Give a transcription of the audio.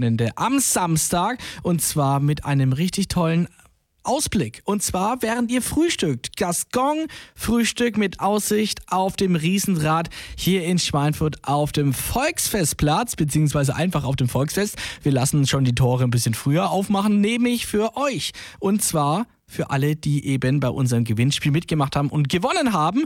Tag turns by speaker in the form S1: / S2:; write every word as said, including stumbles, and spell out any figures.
S1: Wochenende am Samstag und zwar mit einem richtig tollen Ausblick. Und zwar, während ihr frühstückt. Gascon-Frühstück mit Aussicht auf dem Riesenrad hier in Schweinfurt auf dem Volksfestplatz, beziehungsweise einfach auf dem Volksfest. Wir lassen schon die Tore ein bisschen früher aufmachen, nämlich für euch. Und zwar für alle, die eben bei unserem Gewinnspiel mitgemacht haben und gewonnen haben.